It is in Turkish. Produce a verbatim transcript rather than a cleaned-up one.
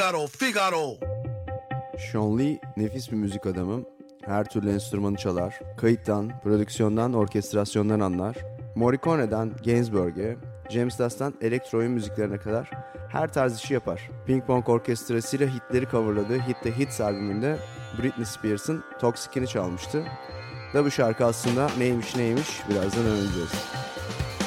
Figaro, Figaro. Sean Lee nefis bir müzik adamı. Her türlü enstrümanı çalar. Kayıttan, prodüksiyondan, orkestrasyondan anlar. Morricone'den Gainsbourg'e, James Last'tan elektro oyun müziklerine kadar her tarz işi yapar. Ping Pong Orkestrası'yla hitleri coverladığı Hit the Hits albümünde Britney Spears'ın Toxic'ini çalmıştı. Da bu şarkı aslında neymiş neymiş birazdan öğreneceğiz.